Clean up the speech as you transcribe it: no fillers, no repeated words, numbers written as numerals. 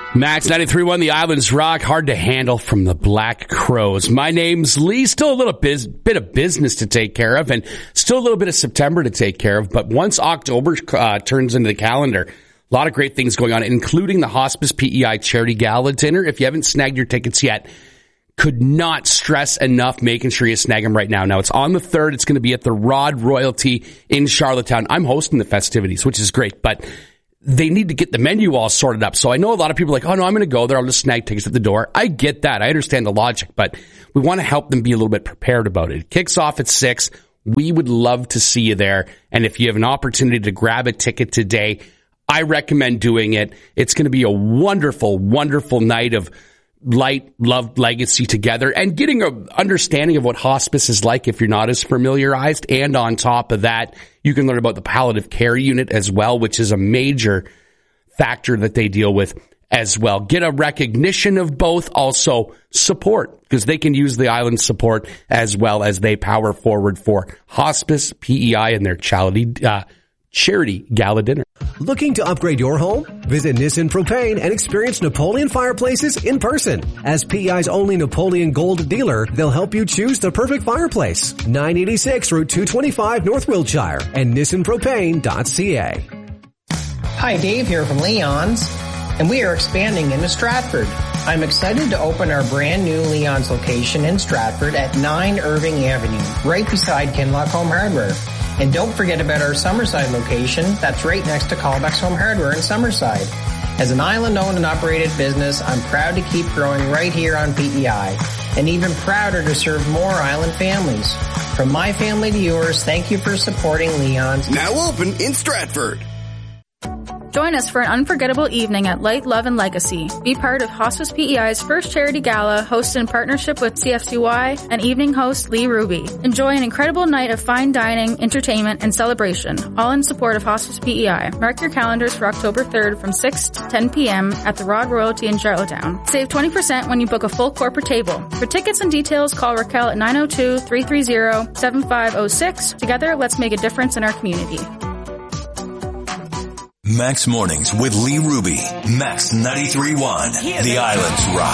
Max 93.1, the Islands Rock, hard to handle from the Black Crows. My name's Lee, still a little bit of business to take care of, and still a little bit of September to take care of, but once October turns into the calendar, a lot of great things going on, including the Hospice PEI Charity Gala Dinner. If you haven't snagged your tickets yet, could not stress enough making sure you snag them right now. Now, it's on the 3rd. It's going to be at the Rod Royalty in Charlottetown. I'm hosting the festivities, which is great, but they need to get the menu all sorted up. So I know a lot of people are like, oh no, I'm going to go there. I'll just snag tickets at the door. I get that. I understand the logic, but we want to help them be a little bit prepared about it. It kicks off at 6. We would love to see you there. And if you have an opportunity to grab a ticket today, I recommend doing it. It's going to be a wonderful, wonderful night of light, love, legacy together and getting an understanding of what hospice is like if you're not as familiarized. And on top of that, you can learn about the palliative care unit as well, which is a major factor that they deal with as well. Get a recognition of both, also support, because they can use the island support as well as they power forward for Hospice PEI and their charity gala dinner. Looking to upgrade your home? Visit Nissan Propane and experience Napoleon fireplaces in person. As PEI's only Napoleon Gold dealer, they'll help you choose the perfect fireplace. 986 Route 225 North Wiltshire and nissanpropane.ca. Hi, Dave here from Leon's, and we are expanding into Stratford. I'm excited to open our brand new Leon's location in Stratford at 9 Irving Avenue, right beside Kinlock Home Hardware. And don't forget about our Summerside location that's right next to Callbacks Home Hardware in Summerside. As an island-owned and operated business, I'm proud to keep growing right here on PEI, and even prouder to serve more island families. From my family to yours, thank you for supporting Leon's. Now open in Stratford. Join us for an unforgettable evening at Light, Love, and Legacy. Be part of Hospice PEI's first charity gala, hosted in partnership with CFCY and evening host Lee Ruby. Enjoy an incredible night of fine dining, entertainment, and celebration, all in support of Hospice PEI. Mark your calendars for October 3rd from 6 to 10 p.m. at the Rod Royalty in Charlottetown. Save 20% when you book a full corporate table. For tickets and details, call Raquel at 902-330-7506. Together, let's make a difference in our community. Max Mornings with Lee Ruby. Max 93.1. The Islands Rock.